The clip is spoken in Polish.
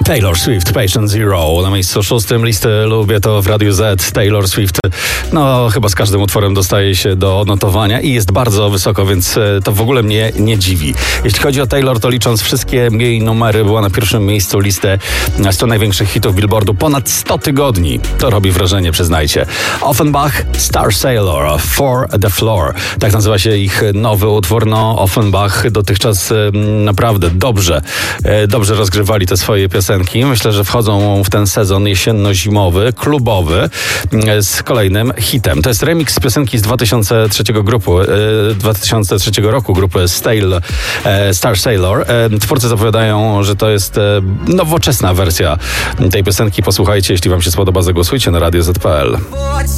Taylor Swift, Patient Zero. Na miejscu 6 listy Lubię to w Radiu Z. Taylor Swift, no chyba z każdym utworem dostaje się do notowania i jest bardzo wysoko, więc to w ogóle mnie nie dziwi. Jeśli chodzi o Taylor, to licząc wszystkie jej numery, była na pierwszym miejscu listy 100 największych hitów Billboardu ponad 100 tygodni. To robi wrażenie, przyznajcie. Offenbach, Star Sailor, For the Floor. Tak nazywa się ich nowy utwór. No, Offenbach dotychczas naprawdę dobrze rozgrywali te swoje piosenki. Myślę, że wchodzą w ten sezon jesienno-zimowy, klubowy z kolejnym hitem. To jest remix z piosenki z 2003 roku grupy Star Sailor. Twórcy zapowiadają, że to jest nowoczesna wersja tej piosenki. Posłuchajcie, jeśli wam się spodoba, zagłosujcie na Radio Z.pl.